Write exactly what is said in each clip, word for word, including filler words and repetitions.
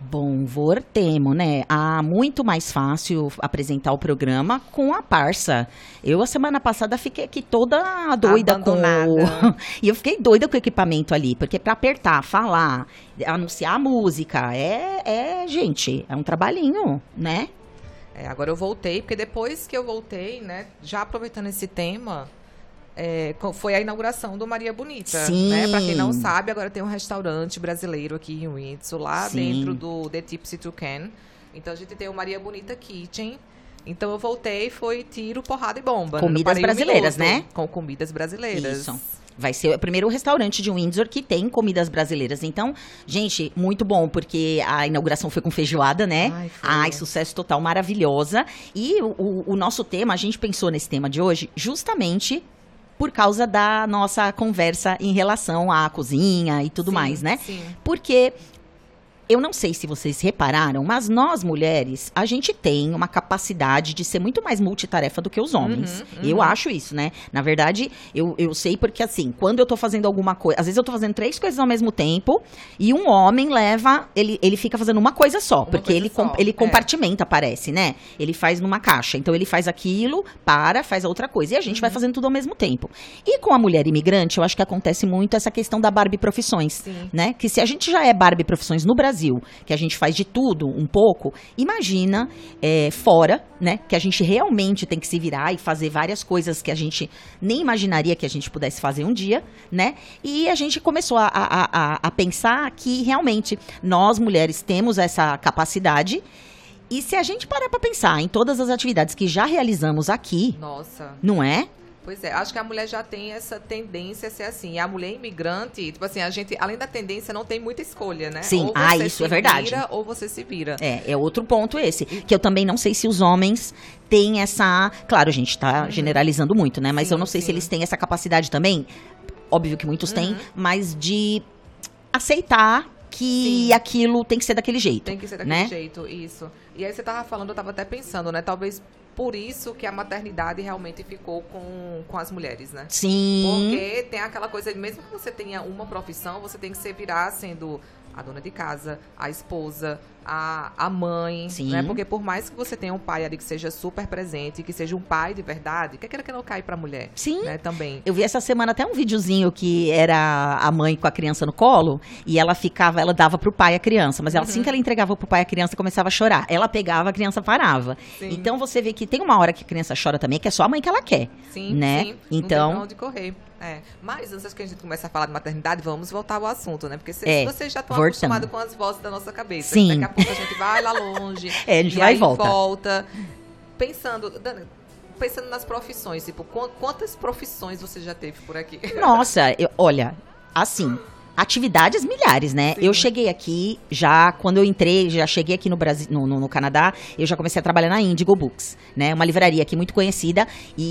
Bom, voltemos, né? Ah, muito mais fácil apresentar o programa com a parça. Eu, a semana passada, fiquei aqui toda doida Abandonada. com o... E eu fiquei doida com o equipamento ali, porque para apertar, falar, anunciar a música, é, é, gente, é um trabalhinho, né? É, agora eu voltei, porque depois que eu voltei, né, já aproveitando esse tema, é, co- foi a inauguração do Maria Bonita. Sim. Né? Para quem não sabe, agora tem um restaurante brasileiro aqui em Windsor, lá Sim. dentro do The Tipsy Toucan. Então a gente tem o Maria Bonita Kitchen. Então eu voltei, foi tiro, porrada e bomba. Comidas Não parei um brasileiras, minuto. né? Com comidas brasileiras. Isso. Vai ser o primeiro restaurante de Windsor que tem comidas brasileiras. Então, gente, muito bom, porque a inauguração foi com feijoada, né? Ai, foi. Ai, sucesso total, maravilhosa. E o, o- o nosso tema, a gente pensou nesse tema de hoje justamente por causa da nossa conversa em relação à cozinha e tudo Sim, mais, né? sim. Porque eu não sei se vocês repararam, mas nós mulheres, a gente tem uma capacidade de ser muito mais multitarefa do que os homens. Uhum, Eu uhum. acho isso, né? Na verdade, eu, eu sei porque, assim, quando eu tô fazendo alguma coisa... Às vezes eu tô fazendo três coisas ao mesmo tempo e um homem leva... Ele, ele fica fazendo uma coisa só, porque coisa ele, só, com- ele é. compartimenta, parece, né? Ele faz numa caixa. Então, ele faz aquilo, para, faz a outra coisa. E a gente Uhum. vai fazendo tudo ao mesmo tempo. E com a mulher imigrante, eu acho que acontece muito essa questão da Barbie Profissões. Sim. Né? Que se a gente já é Barbie Profissões no Brasil, que a gente faz de tudo um pouco, imagina é, fora, né? Que a gente realmente tem que se virar e fazer várias coisas que a gente nem imaginaria que a gente pudesse fazer um dia, né? E a gente começou a, a, a, a pensar que realmente nós mulheres temos essa capacidade. E se a gente parar para pensar em todas as atividades que já realizamos aqui, Nossa. não é? Pois é, acho que a mulher já tem essa tendência a ser assim. E a mulher imigrante, tipo assim, a gente, além da tendência, não tem muita escolha, né? Sim, ou ah, você isso se é verdade. vira, ou você se vira. É, é outro ponto esse. Que eu também não sei se os homens têm essa... Claro, a gente tá generalizando muito, né? Mas Sim, eu não sei se sim. eles têm essa capacidade também. Óbvio que muitos têm, Uhum. mas de aceitar que Sim. aquilo tem que ser daquele jeito. Tem que ser daquele né? jeito, isso. E aí você tava falando, eu tava até pensando, né? Talvez por isso que a maternidade realmente ficou com, com as mulheres, né? Sim. Porque tem aquela coisa, mesmo que você tenha uma profissão, você tem que se virar sendo a dona de casa, a esposa, a, a mãe, Sim. né? Porque por mais que você tenha um pai ali que seja super presente, que seja um pai de verdade, que aquilo que não cai pra mulher, Sim. né? Também. Eu vi essa semana até um videozinho que era a mãe com a criança no colo e ela ficava, ela dava pro pai a criança, mas ela, assim que ela entregava pro pai a criança começava a chorar. Ela pegava, a criança parava. Sim. Então você vê que tem uma hora que a criança chora também, que é só a mãe que ela quer. Sim, né? sim. Então, Não tem pra onde correr. É. Mas antes que a gente comece a falar de maternidade, vamos voltar ao assunto, né? Porque cês, É, vocês já estão voltando. acostumados com as vozes da nossa cabeça. Sim. Daqui a pouco a gente vai lá longe. É, a gente e vai e aí volta. volta. Pensando, Dana, pensando nas profissões, tipo, quan- quantas profissões você já teve por aqui? nossa, eu- olha, assim, atividades milhares, né? Sim. Eu cheguei aqui, já, quando eu entrei, já cheguei aqui no Brasil, no, no- no Canadá, eu já comecei a trabalhar na Indigo Books, né? Uma livraria aqui muito conhecida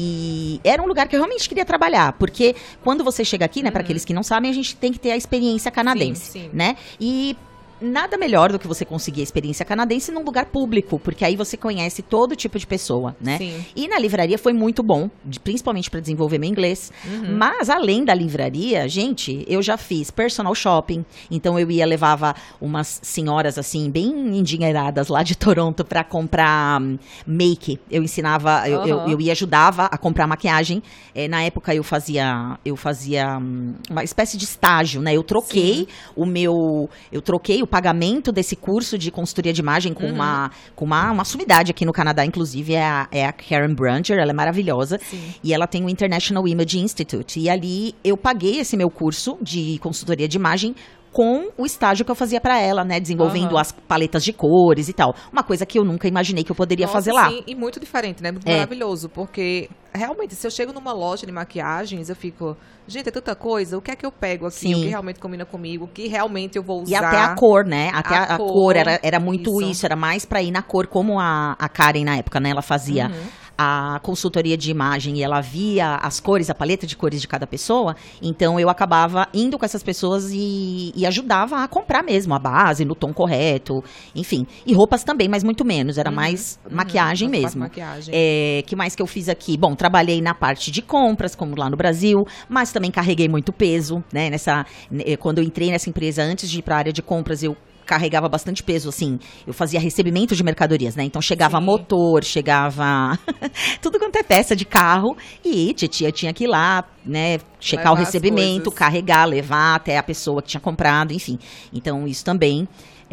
e era um lugar que eu realmente queria trabalhar, porque quando você chega aqui, né, para aqueles que não sabem, a gente tem que ter a experiência canadense, Sim, sim. né? E nada melhor do que você conseguir a experiência canadense num lugar público, porque aí você conhece todo tipo de pessoa, né? Sim. E na livraria foi muito bom, de- principalmente para desenvolver meu inglês. Uhum. Mas além da livraria, gente, eu já fiz personal shopping. Então eu ia levava umas senhoras assim bem endinheiradas lá de Toronto para comprar hum, make. Eu ensinava, eu, eu, Aham. eu ia ajudava a comprar maquiagem. Eh, na época eu fazia, eu fazia hum, uma espécie de estágio, né? Eu troquei o meu, eu troquei o pagamento desse curso de consultoria de imagem com, Uhum. uma, com uma, uma sumidade aqui no Canadá, inclusive, é a, é a Karen Branger, ela é maravilhosa. Sim. E ela tem o International Image Institute. E ali eu paguei esse meu curso de consultoria de imagem com o estágio que eu fazia pra ela, né? Desenvolvendo Aham. as paletas de cores e tal. Uma coisa que eu nunca imaginei que eu poderia Nossa, fazer lá. Sim, e muito diferente, né? Muito É. maravilhoso, porque realmente, se eu chego numa loja de maquiagens, eu fico, gente, é tanta coisa, o que é que eu pego aqui? Sim. O que realmente combina comigo? O que realmente eu vou usar? E até a cor, né? Até a, A a cor, cor, era, era muito isso. isso. era mais pra ir na cor, como a, a Karen na época, né? Ela fazia Uhum. a consultoria de imagem e ela via as cores, a paleta de cores de cada pessoa. Então eu acabava indo com essas pessoas e, e ajudava a comprar mesmo a base, no tom correto, enfim. E roupas também, mas muito menos. Era mais Uhum. maquiagem Nossa, mesmo. maquiagem. É, que mais que eu fiz aqui? Bom, trabalhei na parte de compras, como lá no Brasil, mas também carreguei muito peso, né? Nessa, né, quando eu entrei nessa empresa, antes de ir para a área de compras, eu carregava bastante peso, assim. Eu fazia recebimento de mercadorias, né? Então chegava Sim. motor, chegava tudo quanto é peça de carro. E titia tinha que ir lá, né? Checar Levar o as recebimento, coisas. carregar, levar até a pessoa que tinha comprado, enfim. Então isso também.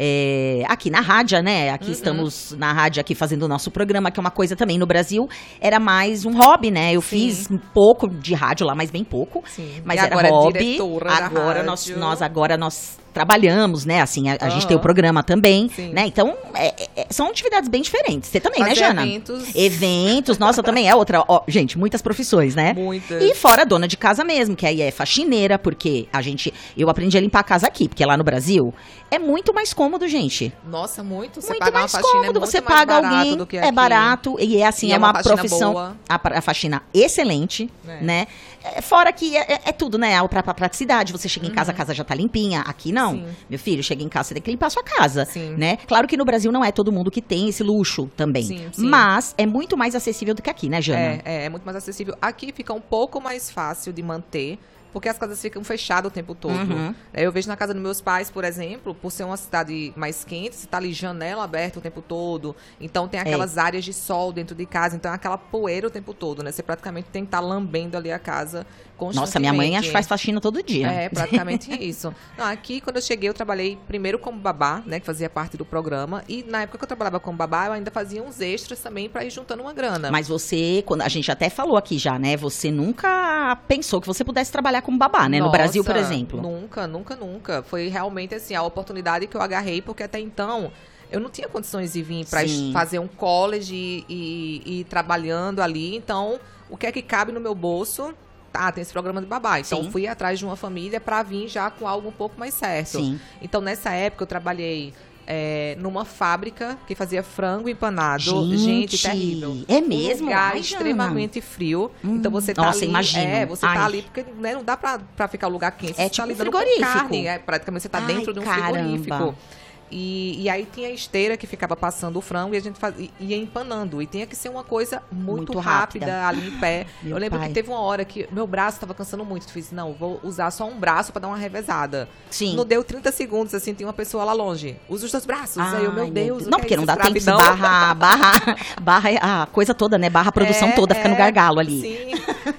É, aqui na rádio, né? Aqui Uhum. estamos na rádio aqui fazendo o nosso programa, que é uma coisa também no Brasil, era mais um hobby, né? Eu Sim. fiz um pouco de rádio lá, mas bem pouco. Sim. Mas E era agora é hobby. diretora da Agora nós, rádio. nós agora nós trabalhamos, né? Assim, a, a gente Aham. tem o programa também, Sim. né? Então, é- é- são atividades bem diferentes. Você também, né, Fazer Jana? eventos. Eventos, nossa, também é outra. Ó, gente, muitas profissões, né? Muitas. E fora dona de casa mesmo, que aí é faxineira, porque a gente. Eu aprendi a limpar a casa aqui, porque lá no Brasil é muito mais cômodo, gente. Nossa, muito. Você Muito pagar mais uma faxina cômodo, é muito você mais paga barato alguém, do que é aqui. barato, e é assim, E é é uma, uma faxina profissão, boa. a, a faxina excelente, É. né? É, fora que é, é- é tudo, né? A outra praticidade, você chega em casa, a casa já tá limpinha, aqui não. Sim. Meu filho, chega em casa, você tem que limpar a sua casa, Sim. né? Claro que no Brasil não é todo mundo que tem esse luxo também, Sim, sim. mas é muito mais acessível do que aqui, né, Jana? É, é, é muito mais acessível. Aqui fica um pouco mais fácil de manter, porque as casas ficam fechadas o tempo todo. Uhum. É, Eu vejo na casa dos meus pais, por exemplo, por ser uma cidade mais quente, você tá ali janela aberta o tempo todo. Então tem aquelas áreas de sol dentro de casa, então é aquela poeira o tempo todo, né? Você praticamente tem que estar lambendo ali a casa constantemente. Nossa, minha mãe acho que faz faxina todo dia. É, praticamente isso. Não, aqui, quando eu cheguei, eu trabalhei primeiro como babá, né? Que fazia parte do programa. E na época que eu trabalhava como babá, eu ainda fazia uns extras também pra ir juntando uma grana. Mas você, quando a gente até falou aqui já, né? Você nunca pensou que você pudesse trabalhar como babá, né? No Nossa, Brasil, por exemplo. Nunca, nunca, nunca. Foi realmente assim, a oportunidade que eu agarrei, porque até então eu não tinha condições de vir para Sim. fazer um college e, e, e ir trabalhando ali. Então, o que é que cabe no meu bolso? Tá, tem esse programa de babá. Então, Sim. fui atrás de uma família para vir já com algo um pouco mais certo. Sim. Então, nessa época, eu trabalhei é, numa fábrica que fazia frango empanado. Gente, Gente, terrível. é mesmo? Um lugar Ai, Jana. extremamente frio. Hum, então, você tá nossa, ali... imagino. É, você Ai. tá ali porque né, não dá pra, pra ficar lugar quente. É Você tipo tá lidando frigorífico. com carne. É, praticamente você tá Ai, dentro de um caramba. frigorífico. E, e aí tinha a esteira que ficava passando o frango e a gente fazia, ia empanando. E tinha que ser uma coisa muito, Muito rápida, rápida. ali em pé. Meu Eu lembro pai. que teve uma hora que meu braço tava cansando muito. Eu fiz, não, vou usar só um braço pra dar uma revezada. Sim. Não deu trinta segundos, assim, tinha uma pessoa lá longe. Usa os dois braços. aí eu, Ai, meu Deus, o Não, que porque é não isso? dá tempo, se Escravidão? barra, barra, barra a coisa toda, né? Barra a produção É, toda, fica no é, gargalo ali. Sim.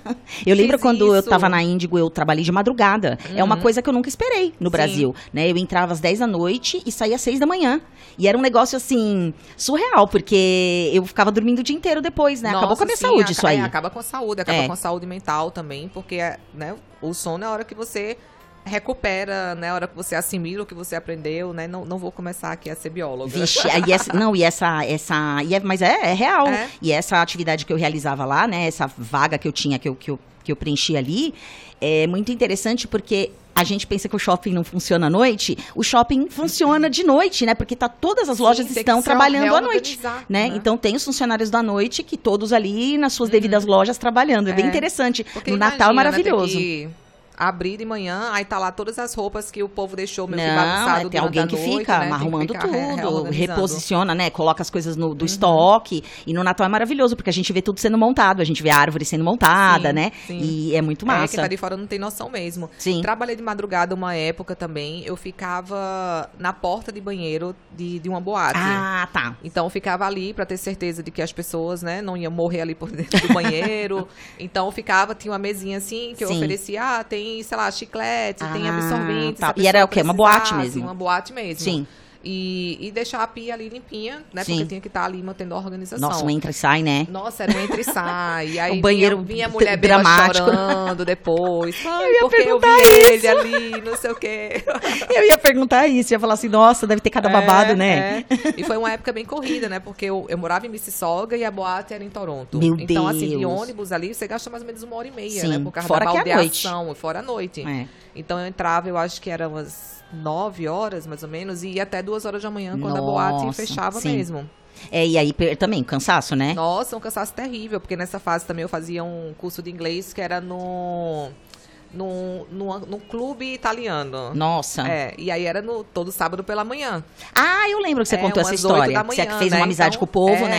Eu lembro Fiz quando eu isso. tava na Índigo, eu trabalhei de madrugada. É uma Uhum. coisa que eu nunca esperei no Sim. Brasil, né? Eu entrava às dez da noite e saía às seis da manhã. E era um negócio, assim, surreal, porque eu ficava dormindo o dia inteiro depois, né? Acabou Nossa, com a minha sim, saúde aca- isso aí. é, acaba com a saúde, acaba É. com a saúde mental também, porque né, o sono é a hora que você recupera, né? A hora que você assimila o que você aprendeu, né? Não, não vou começar aqui a ser bióloga. Vixe, aí essa, não, e essa, essa, e é, mas é, é real. É. E essa atividade que eu realizava lá, né, essa vaga que eu tinha, que eu, que eu, que eu preenchi ali, é muito interessante porque a gente pensa que o shopping não funciona à noite, o shopping funciona de noite, né, porque tá, todas as Sim, lojas tem que estão se trabalhando à noite, reorganizar, né, né? então tem os funcionários da noite que todos ali nas suas devidas lojas trabalhando, é, bem É. interessante, Porque no Natal é imagina, né, maravilhoso. tem que abrir de manhã, aí tá lá todas as roupas que o povo deixou meio que Não, bagunçado é, tem durante alguém a que noite, fica né? Tem que arrumando ficar re- tudo, reorganizando. reposiciona, né? Coloca as coisas no, do estoque. E no Natal é maravilhoso, porque a gente vê tudo sendo montado, a gente vê a árvore sendo montada, Sim, né? sim. E é muito É, quem massa. tá de fora não tem noção mesmo. Sim. Trabalhei de madrugada uma época também, eu ficava na porta de banheiro de, de uma boate. Ah, tá. Então eu ficava ali pra ter certeza de que as pessoas, né, não iam morrer ali por dentro do banheiro. Então eu ficava, tinha uma mesinha assim que eu Sim. oferecia, ah, tem, sei lá, chiclete, tem Ah, absorvente. tá. se a E era pessoa o quê? Uma boate precisasse, mesmo? Uma boate mesmo. Sim. E, e deixar a pia ali limpinha, né? Sim. Porque tinha que estar ali mantendo a organização. Nossa, um entra e sai, né? Nossa, era um entra e sai. E aí Um banheiro vinha, vinha a mulher bem dramático. chorando depois. Ai, Eu ia porque eu vi perguntar ele ali, não sei o quê. Eu ia perguntar isso, ia falar assim, nossa, deve ter cada babado, É, né? é. E foi uma época bem corrida, né? Porque eu, eu morava em Mississauga e a boate era em Toronto. Meu então, assim, de Deus. ônibus ali, você gasta mais ou menos uma hora e meia, Sim, né? Por causa fora da que é à noite. baldeação, fora a noite. É. Então eu entrava, eu acho que era umas nove horas, mais ou menos, e ia até duas horas da manhã, quando a boate Nossa, fechava sim. mesmo. É, e aí per- também, cansaço, né? Nossa, um cansaço terrível, porque nessa fase também eu fazia um curso de inglês que era no... Num, num, num clube italiano. Nossa. É, e aí era no, todo sábado pela manhã. Ah, eu lembro que você É, contou essa umas oito história. da que você manhã, fez né? uma amizade Então, com o povo, é, né?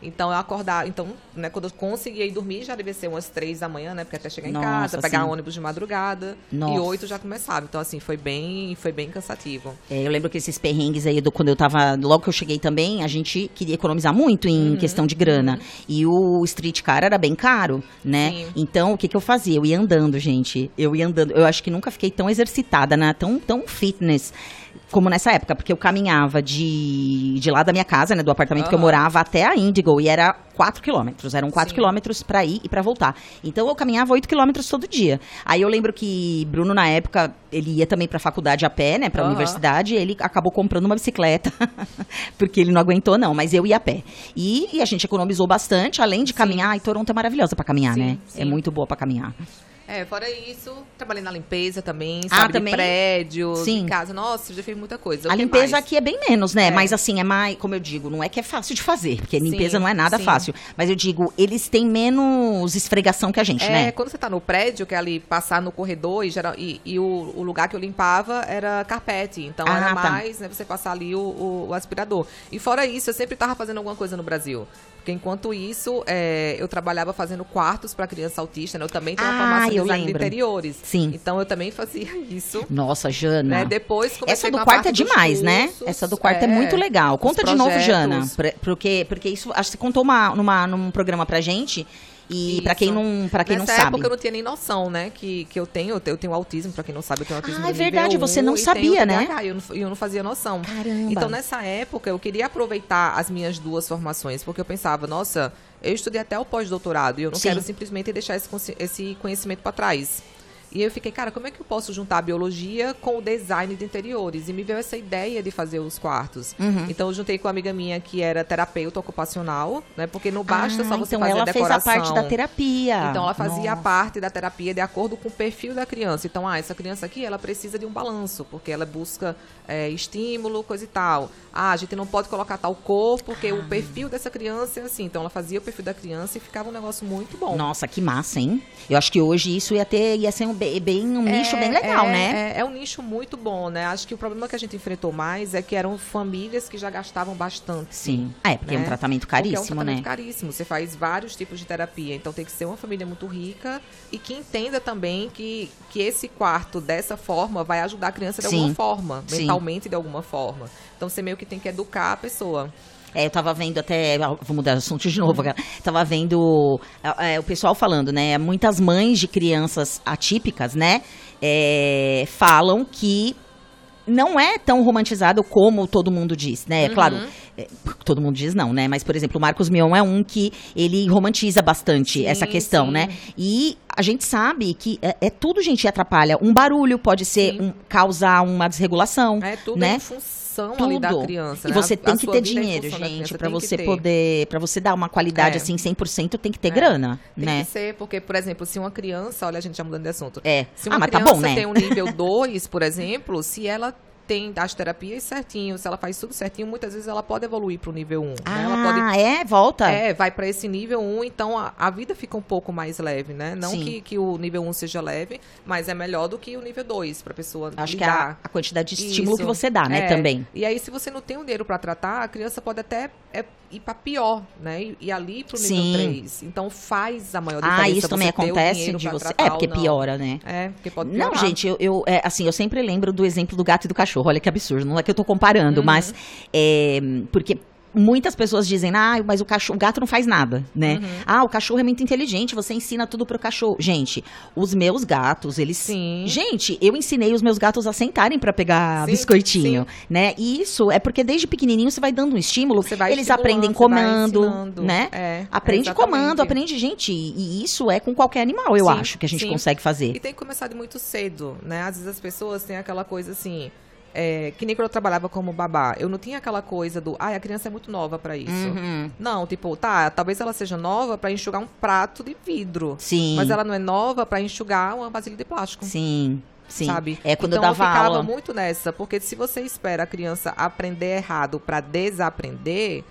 Então, eu acordar, então, né, quando eu conseguia ir dormir, já devia ser umas três da manhã, né? Porque até chegar em Nossa, casa, pegar sim. ônibus de madrugada. Nossa. E oito já começava. Então, assim, foi bem, foi bem cansativo. É, eu lembro que esses perrengues aí, do, quando eu tava, logo que eu cheguei também, a gente queria economizar muito em Uhum, questão de grana. uhum. E o street car era bem caro, né? Sim. Então, o que que eu fazia? Eu ia andando, gente. Eu ia andando. Eu acho que nunca fiquei tão exercitada, né? Tão, tão fitness como nessa época, porque eu caminhava de, de lá da minha casa, né, do apartamento que eu Aham. morava, até a Indigo, e era quatro quilômetros, eram quatro Sim. quilômetros pra ir e pra voltar. Então eu caminhava oito quilômetros todo dia. Aí eu lembro que Bruno, na época, ele ia também pra faculdade a pé, né, pra Aham. universidade, e ele acabou comprando uma bicicleta, porque ele não aguentou não, mas eu ia a pé. E, e a gente economizou bastante, além de Sim. caminhar, e Toronto é maravilhosa pra caminhar, Sim, né? sim. É muito boa pra caminhar. É, fora isso, trabalhei na limpeza também, Ah, sabe, também? de prédios, Sim. em casa. Nossa, eu já fiz muita coisa. O A que limpeza mais? aqui é bem menos, né? É. Mas assim, é mais, como eu digo, não é que é fácil de fazer, porque Sim, limpeza não é nada sim. fácil. Mas eu digo, eles têm menos esfregação que a gente, É, né? quando você tá no prédio, que é ali passar no corredor e, geral, e, e o, o lugar que eu limpava era carpete. Então Ah, era tá. mais, né, você passar ali o, o, o aspirador. E fora isso, eu sempre tava fazendo alguma coisa no Brasil. Porque enquanto isso, é, eu trabalhava fazendo quartos para criança autista, né? Eu também tenho uma Ah, formação em eu design de lembro. interiores. Sim. Então eu também fazia isso. Nossa, Jana. Né? Depois comecei Essa do com a quarto é parte dos demais, né? cursos, Essa do quarto é, muito legal. os Conta de novo, projetos. Jana. pra- Porque, porque isso, acho que você contou uma, numa, num programa pra gente. E pra quem Isso. não, pra quem Nessa não sabe. época eu não tinha nem noção, né? Que, que eu tenho, eu tenho autismo, pra quem não sabe, eu tenho autismo Ah, é do nível verdade, um você não e sabia, tenho né? T D A H, E eu, não- eu não fazia noção. Caramba. Então, nessa época, eu queria aproveitar as minhas duas formações, porque eu pensava, nossa, eu estudei até o pós-doutorado e eu não Sim. quero simplesmente deixar esse, consci- esse conhecimento pra trás. E eu fiquei, cara, como é que eu posso juntar a biologia com o design de interiores? E me veio essa ideia de fazer os quartos. Uhum. Então, eu juntei com uma amiga minha que era terapeuta ocupacional, né? Porque não basta Ah, só você então fazer ela decoração. fez a parte da terapia. Então, ela fazia a Nossa. parte da terapia de acordo com o perfil da criança. Então, ah, essa criança aqui, ela precisa de um balanço, porque ela busca é, estímulo, coisa e tal. Ah, a gente não pode colocar tal cor, porque Ah. o perfil dessa criança é assim. Então, ela fazia o perfil da criança e ficava um negócio muito bom. Nossa, que massa, hein? Eu acho que hoje isso ia ter, ia ser um, bem, bem- um nicho bem legal, é, né? É, é um nicho muito bom, né? Acho que o problema que a gente enfrentou mais é que eram famílias que já gastavam bastante. Sim. Ah, é, porque é um né? tratamento Porque é um caríssimo, tratamento né? caríssimo. Você faz vários tipos de terapia. Então tem que ser uma família muito rica e que entenda também que, que esse quarto, dessa forma, vai ajudar a criança de Sim. alguma forma, Sim. mentalmente de alguma forma. Então você meio que tem que educar a pessoa. É, eu tava vendo até. Vou mudar de assunto de novo, cara. Tava vendo é, o pessoal falando, né? Muitas mães de crianças atípicas, né? é, falam que não é tão romantizado como todo mundo diz, né? Uhum. Claro, é, todo mundo diz não, né? Mas, por exemplo, o Marcos Mion é um que ele romantiza bastante Sim, essa questão, sim. né? E a gente sabe que é, é tudo, gente, atrapalha. Um barulho pode ser Sim. um, causar uma desregulação, É tudo né? em função ali da criança. E né? você A- tem a que sua ter vida é em dinheiro, função da gente, criança, pra tem que você ter. poder, para você dar uma qualidade É. assim cem por cento, tem que ter É. grana, Tem né? que ser, porque, por exemplo, se uma criança, olha a gente já mudando de assunto. É. Se Ah, uma mas tá criança bom, né? tem um nível dois, por exemplo, se ela tem as terapias certinho, se ela faz tudo certinho, muitas vezes ela pode evoluir para o nível um. Ah, né? Ela pode é, volta. É, vai para esse nível um, então a, a vida fica um pouco mais leve, né? Não Sim. que, que o nível um seja leve, mas é melhor do que o nível dois para pessoa Acho que é a, lidar. a quantidade de estímulo Isso. que você dá, né, É. também. E aí, se você não tem um dinheiro para tratar, a criança pode até é, ir para pior, né? E, e ali pro nível Sim. três. Então faz a maior diferença. Ah, isso também você ter o acontece dinheiro de pra você. tratar É, porque ou não. piora, né? É, porque pode Não, piorar. gente, eu, eu é, assim, eu sempre lembro do exemplo do gato e do cachorro. Olha que absurdo. Não é que eu tô comparando, Uhum. mas é, porque muitas pessoas dizem, ah, mas o cachorro, o gato não faz nada, né? Uhum. Ah, o cachorro é muito inteligente, você ensina tudo pro cachorro. Gente, os meus gatos, eles... Sim. Gente, eu ensinei os meus gatos a sentarem pra pegar Sim, biscoitinho, sim. né? E isso é porque desde pequenininho você vai dando um estímulo, Você vai eles estimulando, aprendem você vai comando, ensinando. né? É, Aprende exatamente. comando, aprende, gente. E isso é com qualquer animal, eu Sim, acho, que a gente sim. consegue fazer. E tem que começar de muito cedo, né? Às vezes as pessoas têm aquela coisa assim, é, que nem quando eu trabalhava como babá, eu não tinha aquela coisa do, ai, a criança é muito nova pra isso. Uhum. Não, tipo, tá, talvez ela seja nova pra enxugar um prato de vidro, Sim. mas ela não é nova pra enxugar uma vasilha de plástico. Sim, sim. Sabe? É quando então, eu dava ficava aula. muito nessa, porque se você espera a criança aprender errado pra desaprender,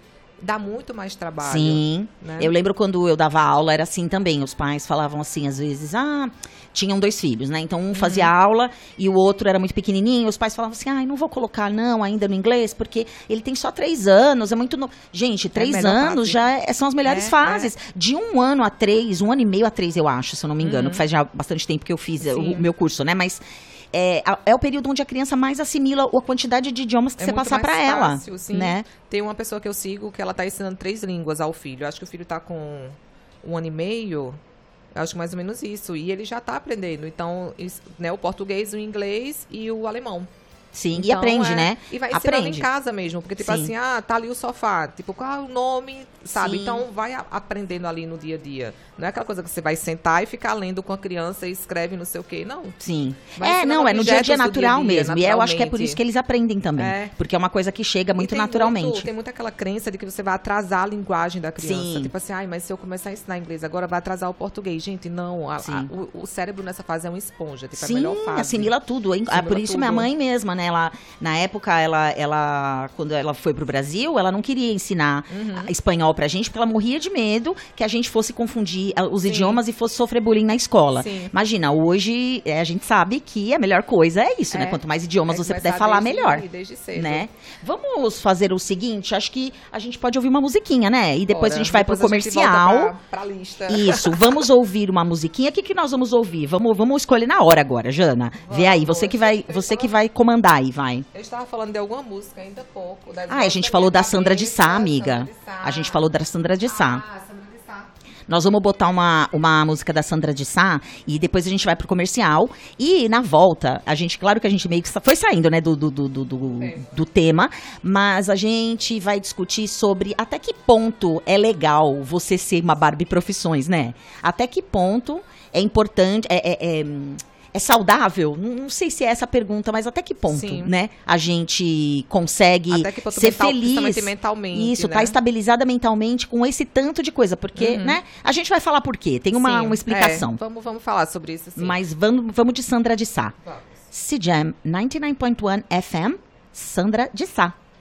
dá muito mais trabalho. Sim. Né? Eu lembro quando eu dava aula, era assim também. Os pais falavam assim, às vezes, ah, tinham dois filhos, né? Então, um fazia Uhum. aula e o outro era muito pequenininho. Os pais falavam assim, ah, não vou colocar não ainda no inglês, porque ele tem só três anos, é muito... No... Gente, três melhor anos fase. já é- são as melhores É, fases. De um ano a três, um ano e meio a três, eu acho, se eu não me engano, Uhum. que faz já bastante tempo que eu fiz o, Sim. o meu curso, né? Mas... É, a- é o período onde a criança mais assimila a quantidade de idiomas que É você muito passar mais para ela, fácil, sim. né? Tem uma pessoa que eu sigo que ela tá ensinando três línguas ao filho. Acho que o filho tá com um ano e meio, acho que mais ou menos isso. E ele já tá aprendendo. Então, isso, né, o português, o inglês e o alemão. Sim, e Então, aprende, é, né? E vai ensinando Aprende. em casa mesmo. Porque, tipo Sim. assim, ah, tá ali o sofá. Tipo, qual é o nome, sabe? Sim. Então, vai a- aprendendo ali no dia a dia. Não é aquela coisa que você vai sentar e ficar lendo com a criança e escreve não sei o quê. Não. Sim. Vai É, ensinando não, é no dia a dia objetos do natural dia a dia, mesmo. E eu acho que é por naturalmente. isso que eles aprendem também. É. Porque é uma coisa que chega muito E tem naturalmente. Muito, tem muito aquela crença de que você vai atrasar a linguagem da criança. Sim. Tipo assim, ai, mas se eu começar a ensinar inglês agora, vai atrasar o português. Gente, não. A- a- Sim. o, o cérebro nessa fase é uma esponja. Tipo, é a Sim, melhor fase. assimila tudo. Hein? Ah, Assimila por isso minha tudo. mãe mesma, né? Ela, na época, ela, ela, quando ela foi pro Brasil, ela não queria ensinar Uhum. espanhol pra gente, porque ela morria de medo que a gente fosse confundir ah, os Sim. idiomas e fosse sofrer bullying na escola. Sim. Imagina, hoje é, a gente sabe que a melhor coisa é isso, né? É. Quanto mais idiomas É você começar puder falar, desde- melhor. desde cedo. Né? Vamos fazer o seguinte, acho que a gente pode ouvir uma musiquinha, né? E depois Bora. a gente vai Depois pro a gente comercial. volta pra, pra lista. Isso, vamos ouvir uma musiquinha. O que, que nós vamos ouvir? Vamos, vamos escolher na hora agora, Jana. Vê aí, você que vai, você que vai comandar aí, vai. Eu estava falando de alguma música ainda há pouco. das Ah, a vozes gente da falou minha da Sandra de cabeça, Sá, amiga. Sandra de Sá. A gente falou da Sandra de Sá. Ah, Sandra de Sá. Nós vamos botar uma, uma música da Sandra de Sá e depois a gente vai pro comercial. E na volta, a gente, claro que a gente meio que sa- foi saindo, né, do, do, do, do, do, do tema, mas a gente vai discutir sobre até que ponto é legal você ser uma Barbie Profissões, né? Até que ponto é importante, é, é, é, é saudável? Não, não sei se é essa a pergunta, mas até que ponto, Sim. né? A gente consegue Até que ponto ser mental- feliz. principalmente mentalmente, Isso, né? tá estabilizada mentalmente com esse tanto de coisa. Porque, né? A gente vai falar por quê. Tem uma, Sim, uma explicação. é, vamos, vamos falar sobre isso, sim. Mas vamos, vamos de Sandra de Sá. Vamos. C J A M noventa e nove ponto um F M, Sandra de Sá.